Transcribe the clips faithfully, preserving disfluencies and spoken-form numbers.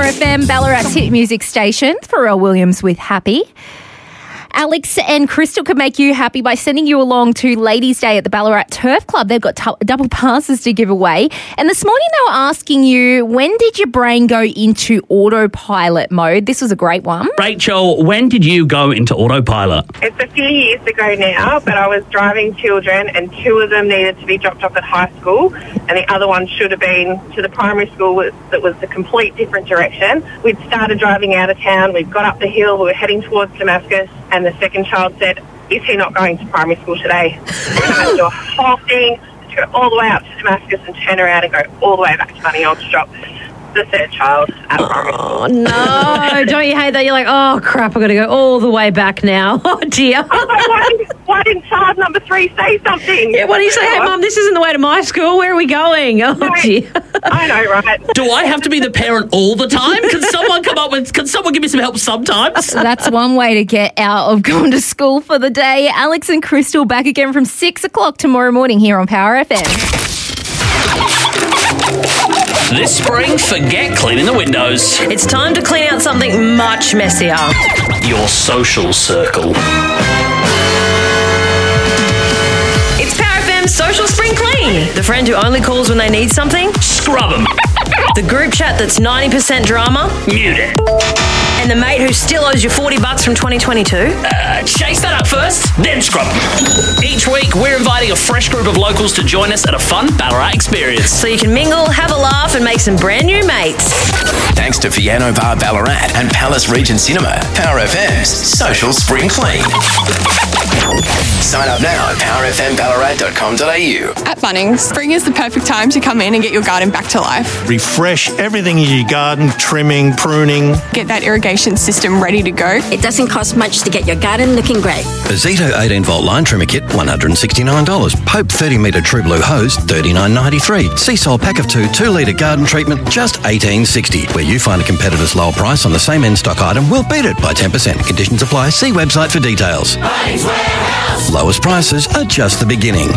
F M, Ballarat's hit music station. Pharrell Williams with Happy. Alex and Crystal could make you happy by sending you along to Ladies' Day at the Ballarat Turf Club. They've got t- double passes to give away. And this morning they were asking you, when did your brain go into autopilot mode? This was a great one. Rachel, when did you go into autopilot? It's a few years ago now, but I was driving children and two of them needed to be dropped off at high school and the other one should have been to the primary school that was the complete different direction. We'd started driving out of town, we'd got up the hill, we were heading towards Damascus, and the second child said, is he not going to primary school today? And I had to do a whole thing to go all the way up to Damascus and turn around and go all the way back to Bunny Old to drop the third child at primary school. Oh, no. Don't you hate that? You're like, oh, crap, I've got to go all the way back now. Oh, dear. I was like, why didn't, why didn't child number three say something? Yeah, what do you say? Hey, Mum, this isn't the way to my school. Where are we going? Oh, Right. dear. I know, right? Do I have to be the parent all the time? Can someone come up with, can someone give me some help sometimes? So that's one way to get out of going to school for the day. Alex and Crystal back again from six o'clock tomorrow morning here on Power F M. This spring, forget cleaning the windows. It's time to clean out something much messier. Your social circle. It's Power F M's Social Spring Clean. The friend who only calls when they need something. Scrub them. The group chat that's ninety percent drama. Mute it. And the mate who still owes you forty bucks from twenty twenty-two. Uh, chase that up first, then scrub them. Each week, we're inviting a fresh group of locals to join us at a fun Ballarat experience. So you can mingle, have a laugh, and make some brand new mates. Thanks to Fiano Bar Ballarat and Palace Regent Cinema, Power F M's Social Spring Clean. Sign up now at power f m ballarat dot com dot a u. At Bunnings, spring is the perfect time to come in and get your garden back to life. Refresh everything in your garden, trimming, pruning. Get that irrigation system ready to go. It doesn't cost much to get your garden looking great. A Zito eighteen volt line trimmer kit, one hundred sixty-nine dollars. Pope thirty metre True Blue hose, thirty-nine ninety-three. Seasol pack of two, two litre garden treatment, just eighteen sixty. Where you find a competitor's lower price on the same in-stock item, we'll beat it by ten percent. Conditions apply. See website for details. Lowest prices are just the beginning.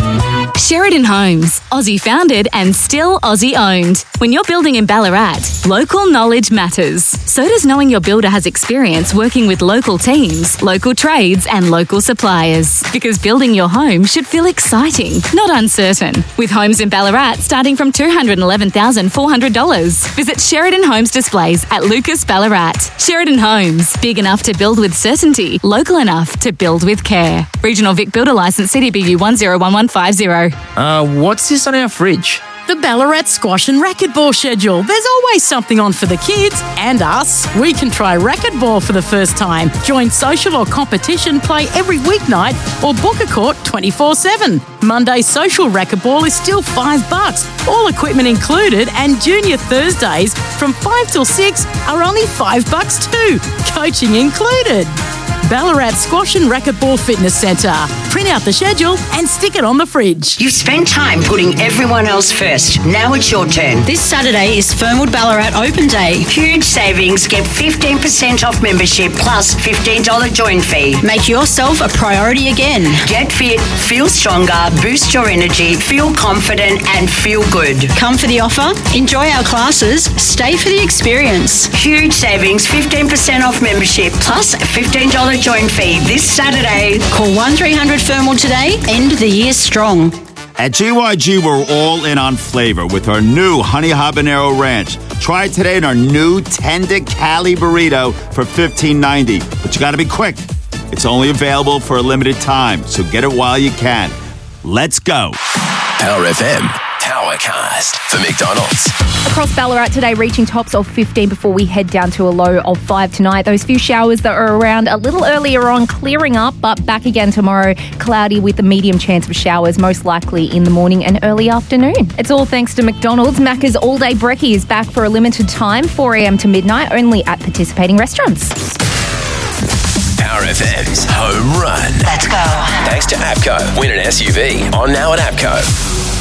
Sheridan Homes, Aussie founded and still Aussie owned. When you're building in Ballarat, local knowledge matters. So does knowing your builder has experience working with local teams, local trades and local suppliers. Because building your home should feel exciting, not uncertain. With homes in Ballarat starting from two hundred eleven thousand four hundred dollars. Visit Sheridan Homes displays at Lucas Ballarat. Sheridan Homes, big enough to build with certainty, local enough to build with care. Regional Vic Builder Licence C D B U one zero one one five zero. Uh, what's this on our fridge? The Ballarat Squash and Racquetball schedule. There's always something on for the kids and us. We can try racquetball for the first time. Join social or competition play every weeknight or book a court twenty-four seven. Monday social racquetball is still five bucks, all equipment included, and junior Thursdays from five till six are only five bucks too, coaching included. Ballarat Squash and Racquetball Fitness Centre. Print out the schedule and stick it on the fridge. You've spent time putting everyone else first. Now it's your turn. This Saturday is Fernwood Ballarat Open Day. Huge savings. Get fifteen percent off membership plus fifteen dollars join fee. Make yourself a priority again. Get fit, feel stronger, boost your energy, feel confident and feel good. Come for the offer, enjoy our classes, stay for the experience. Huge savings, fifteen percent off membership plus fifteen dollars join fee this Saturday. Call one three hundred Fernwood today. End the year strong. At G Y G, we're all in on flavor with our new Honey Habanero Ranch. Try it today in our new Tender Cali Burrito for fifteen ninety. But you got to be quick. It's only available for a limited time, so get it while you can. Let's go. Power F M. Powercast for McDonald's. Across Ballarat today, reaching tops of fifteen before we head down to a low of five tonight. Those few showers that are around a little earlier on clearing up, but back again tomorrow, cloudy with a medium chance of showers, most likely in the morning and early afternoon. It's all thanks to McDonald's. Macca's All Day Brekkie is back for a limited time, four a.m. to midnight, only at participating restaurants. Power F M's Home Run. Let's go. Thanks to APCO. Win an S U V on now at APCO.